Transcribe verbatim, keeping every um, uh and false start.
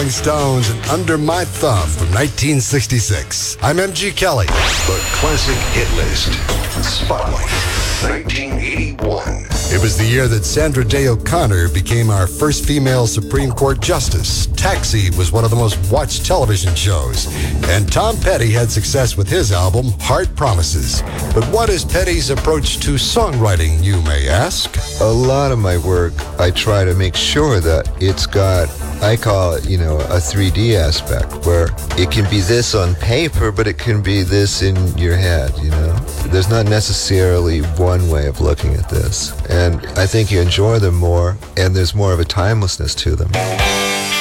Rolling Stones and Under My Thumb from nineteen sixty-six. I'm M G Kelly. The Classic Hit List. Spotlight, nineteen eighty-one. It was the year that Sandra Day O'Connor became our first female Supreme Court Justice. Taxi was one of the most watched television shows. And Tom Petty had success with his album, Heart Promises. But what is Petty's approach to songwriting, you may ask? A lot of my work, I try to make sure that it's got, I call it, you know, a three D aspect, where it can be this on paper, but it can be this in your head, you know? There's not necessarily one way of looking at this. And I think you enjoy them more, and there's more of a timelessness to them.